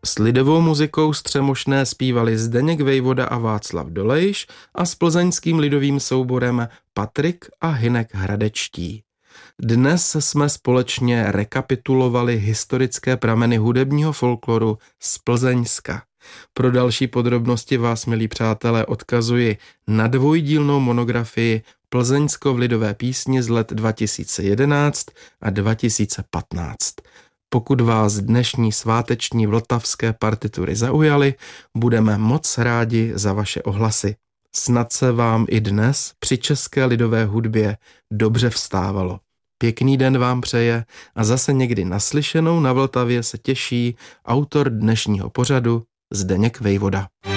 S lidovou muzikou střemošné zpívali Zdeněk Vejvoda a Václav Dolejš a s plzeňským lidovým souborem Patrik a Hynek Hradečtí. Dnes jsme společně rekapitulovali historické prameny hudebního folkloru z Plzeňska. Pro další podrobnosti vás, milí přátelé, odkazuji na dvojdílnou monografii Plzeňsko v lidové písni z let 2011 a 2015. Pokud vás dnešní sváteční vltavské partitury zaujaly, budeme moc rádi za vaše ohlasy. Snad se vám i dnes při české lidové hudbě dobře vstávalo. Pěkný den vám přeje a zase někdy naslyšenou na Vltavě se těší autor dnešního pořadu Zdeněk Vejvoda.